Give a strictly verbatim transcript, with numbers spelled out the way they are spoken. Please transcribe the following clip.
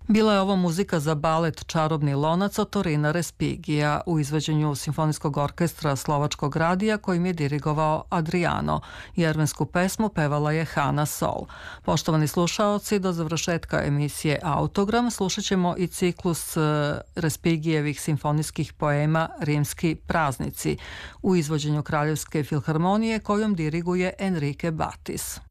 Bila je ovo muzika za balet Čarobni lonac od Torina Respigija u izvođenju Simfonijskog orkestra Slovačkog radija kojim je dirigovao Adriano. Jermensku pesmu pevala je Hana Sol. Poštovani slušaoci, do završetka emisije Autogram slušat ćemo i ciklus Respigijevih simfonijskih poema Rimski praznici u izvođenju Kraljevske filharmonije kojom diriguje Enrique Batis.